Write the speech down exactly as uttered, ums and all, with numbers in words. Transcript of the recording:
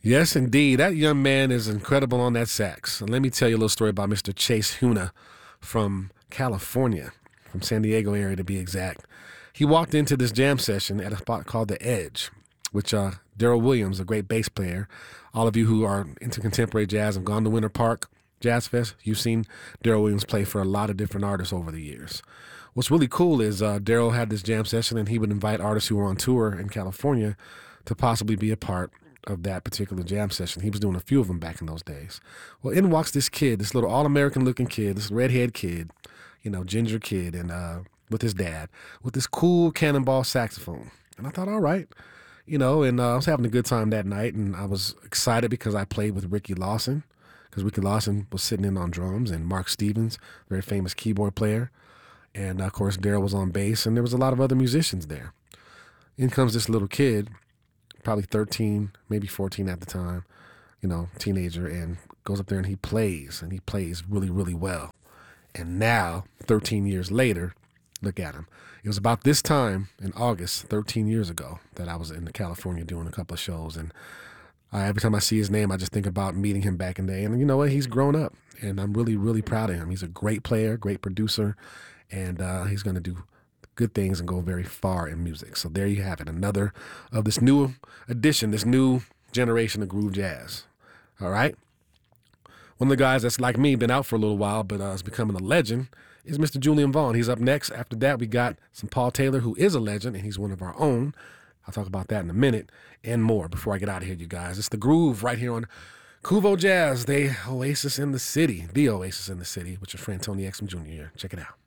Yes, indeed. That young man is incredible on that sax. Let me tell you a little story about Mister Chase Huna from California, from San Diego area to be exact. He walked into this jam session at a spot called The Edge, which uh, Daryl Williams, a great bass player. All of you who are into contemporary jazz have gone to Winter Park Jazz Fest. You've seen Daryl Williams play for a lot of different artists over the years. What's really cool is uh, Daryl had this jam session, and he would invite artists who were on tour in California to possibly be a part of that particular jam session. He was doing a few of them back in those days. Well, in walks this kid, this little all-American looking kid, this redhead kid, you know, ginger kid, and uh, with his dad, with this cool cannonball saxophone. And I thought, all right, you know, and uh, I was having a good time that night, and I was excited because I played with Ricky Lawson, because Ricky Lawson was sitting in on drums, and Mark Stevens, very famous keyboard player, and uh, of course Daryl was on bass, and there was a lot of other musicians there. In comes this little kid, probably thirteen, maybe fourteen at the time, you know, teenager, and goes up there and he plays, and he plays really, really well. And now, thirteen years later, look at him. It was about this time in August, thirteen years ago, that I was in California doing a couple of shows. And I, every time I see his name, I just think about meeting him back in the day. And you know what? He's grown up, and I'm really, really proud of him. He's a great player, great producer, and uh, he's going to do good things and go very far in music. So there you have it, another of this new edition, this new generation of groove jazz. All right? One of the guys that's like me, been out for a little while, but uh, is becoming a legend, is Mister Julian Vaughn. He's up next. After that, we got some Paul Taylor, who is a legend, and he's one of our own. I'll talk about that in a minute and more before I get out of here, you guys. It's The Groove right here on Kuvo Jazz, the Oasis in the City, the Oasis in the City, with your friend Tony Exum Junior here. Check it out.